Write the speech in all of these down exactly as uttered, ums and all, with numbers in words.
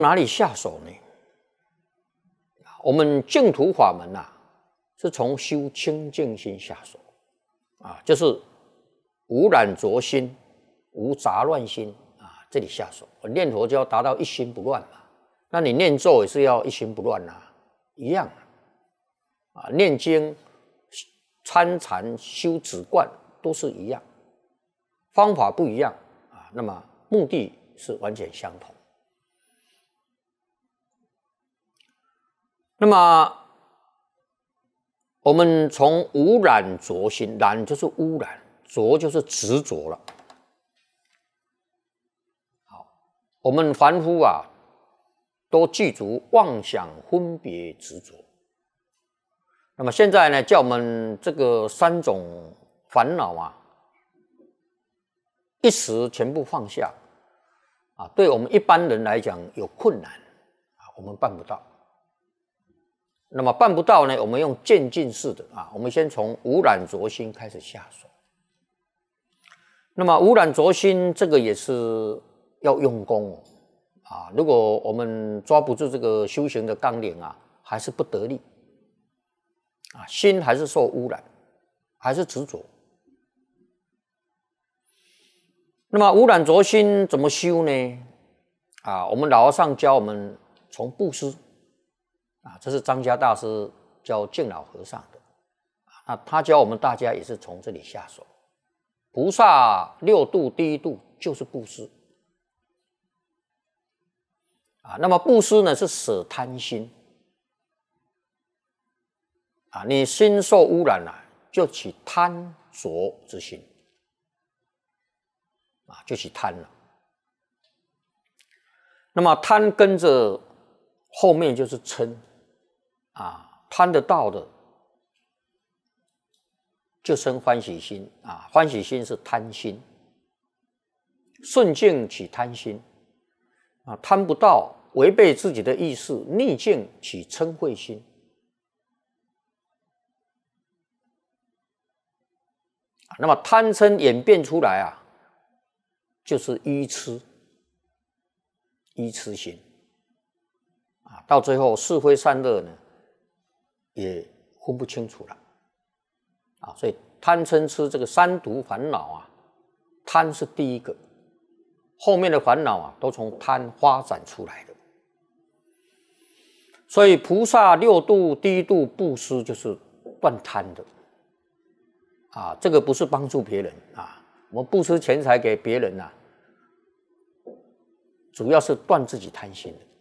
哪里下手呢？我们净土法门啊，是从修清净心下手啊，就是无染浊心、无杂乱心啊，这里下手。念佛就要达到一心不乱嘛，那你念咒也是要一心不乱啊，一样啊。念经、参禅、修止观都是一样，方法不一样啊，那么目的是完全相同。那么我们从无染浊心，染就是污染，浊就是执着了。好，我们凡夫啊，都具足妄想、分别、执着。那么现在呢，叫我们这个三种烦恼啊，一时全部放下啊，对我们一般人来讲有困难啊，我们办不到。那么办不到呢，我们用渐进式的啊，我们先从无染浊心开始下手。那么无染浊心这个也是要用功哦啊，如果我们抓不住这个修行的纲领啊，还是不得力啊，心还是受污染，还是执着。那么无染浊心怎么修呢？啊，我们老和尚教我们从布施。啊，这是张家大师教净老和尚的，啊，他教我们大家也是从这里下手。菩萨六度第一度就是布施，啊，那么布施呢是舍贪心，啊，你心受污染了，就起贪着之心，啊，就起贪了。那么贪跟着后面就是嗔。啊，贪得到的就生欢喜心啊，欢喜心是贪心，顺境起贪心啊，贪不到违背自己的意识，逆境起嗔恚心啊。那么贪嗔演变出来啊，就是愚痴，愚痴心啊，到最后是非善恶呢，也分不清楚了啊，所以贪嗔痴这个三毒烦恼啊，贪是第一个，后面的烦恼啊都从贪发展出来的。所以菩萨六度第一度布施就是断贪的啊，这个不是帮助别人啊，我们布施钱财给别人啊，主要是断自己贪心的。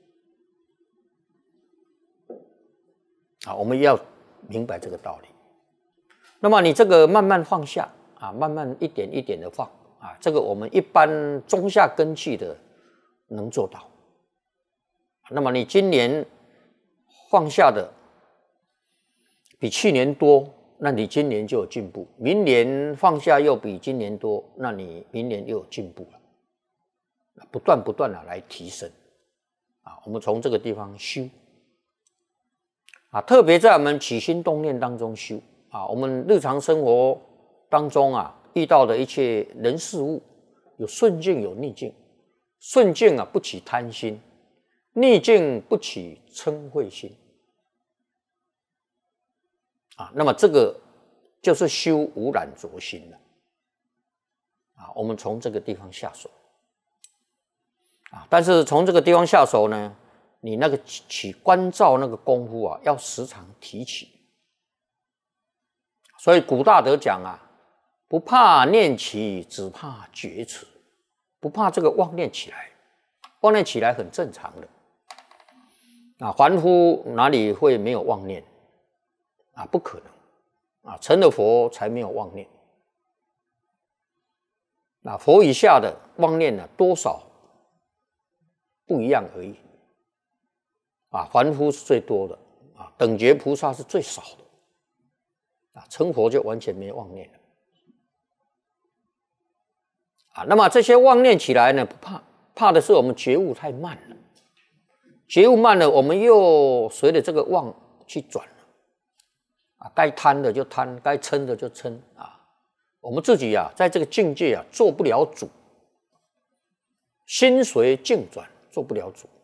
啊，我们要明白这个道理。那么你这个慢慢放下啊，慢慢一点一点的放啊，这个我们一般中下根器的能做到。那么你今年放下的比去年多，那你今年就有进步；明年放下又比今年多，那你明年又有进步了。不断不断的来提升啊，我们从这个地方修。啊，特别在我们起心动念当中修啊，我们日常生活当中啊，遇到的一切人事物，有顺境有逆境，顺境啊不起贪心，逆境不起嗔恚心啊，那么这个就是修无染浊心了啊，我们从这个地方下手啊，但是从这个地方下手呢，你那个起观照那个功夫啊，要时常提起。所以古大德讲啊，不怕念起，只怕觉迟。不怕这个妄念起来，妄念起来很正常的。啊，凡夫哪里会没有妄念？啊，不可能。啊，成了佛才没有妄念。那佛以下的妄念呢，多少不一样而已。啊，凡夫是最多的啊，等觉菩萨是最少的啊，成佛就完全没妄念了啊。那么这些妄念起来呢，不怕，怕的是我们觉悟太慢了，觉悟慢了，我们又随着这个妄去转了啊，该贪的就贪，该嗔的就嗔啊，我们自己啊，在这个境界啊，做不了主，心随境转，做不了主。